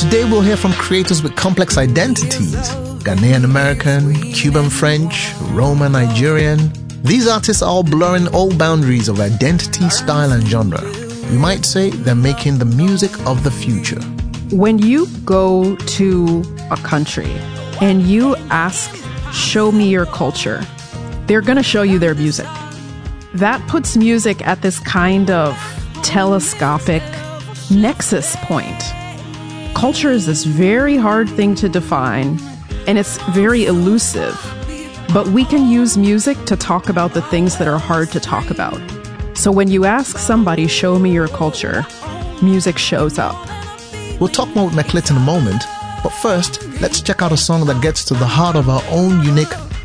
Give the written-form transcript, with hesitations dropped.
Today we'll hear from creators with complex identities: Ghanaian American, Cuban French, Roma Nigerian. These artists are all blurring all boundaries of identity, style and genre. You might say they're making the music of the future. When you go to a country and you ask, show me your culture, they're going to show you their music. That puts music at this kind of telescopic nexus point. Culture is this very hard thing to define, and it's very elusive. But we can use music to talk about the things that are hard to talk about. So when you ask somebody, show me your culture, music shows up. We'll talk more with Meklit in a moment, but first, let's check out a song that gets to the heart of our own unique